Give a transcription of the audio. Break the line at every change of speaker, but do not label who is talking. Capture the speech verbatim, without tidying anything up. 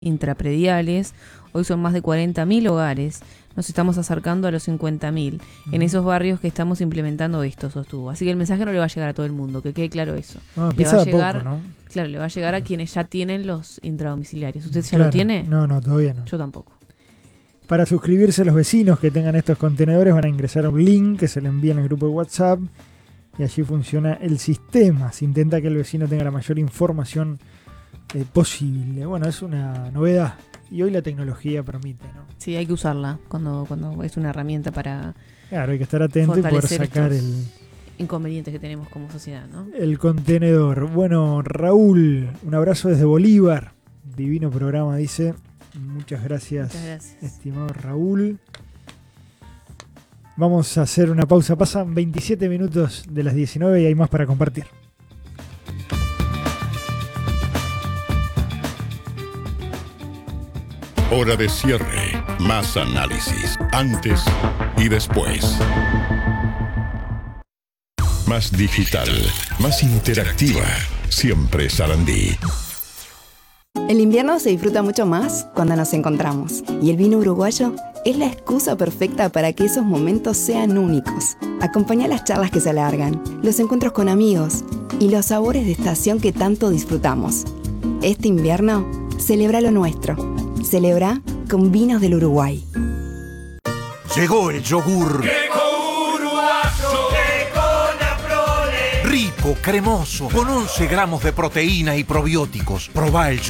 intraprediales. Hoy son más de cuarenta mil hogares. Nos estamos acercando a los cincuenta mil mm. en esos barrios que estamos implementando esto, sostuvo. Así que el mensaje no le va a llegar a todo el mundo, que quede claro eso.
No,
le va a llegar,
poco, ¿no?
Claro, le va a llegar a quienes ya tienen los intradomiciliarios. ¿Usted ya
claro.
lo tiene?
No, no, todavía no.
Yo tampoco.
Para suscribirse, los vecinos que tengan estos contenedores van a ingresar a un link que se le envía en el grupo de WhatsApp y allí funciona el sistema. Se intenta que el vecino tenga la mayor información eh, posible. Bueno, es una novedad. Y hoy la tecnología permite, ¿no?
Sí, hay que usarla cuando, cuando es una herramienta para...
Claro, hay que estar atento y poder sacar el...
inconvenientes que tenemos como sociedad, ¿no?
El contenedor. Bueno, Raúl, un abrazo desde Bolívar. Divino programa, dice. Muchas gracias,
Muchas gracias.
estimado Raúl. Vamos a hacer una pausa. Pasan veintisiete minutos de las diecinueve y hay más para compartir.
Hora de cierre. Más análisis. Antes y después. Más digital. Más interactiva. Siempre Sarandí.
El invierno se disfruta mucho más cuando nos encontramos. Y el vino uruguayo es la excusa perfecta para que esos momentos sean únicos. Acompaña las charlas que se alargan, los encuentros con amigos y los sabores de estación que tanto disfrutamos. Este invierno, celebra lo nuestro. Celebra con vinos del Uruguay.
Llegó el yogur.
Greco uruguayo, Greco Naprole.
Rico, cremoso, con once gramos de proteína y probióticos. Probá el yogur.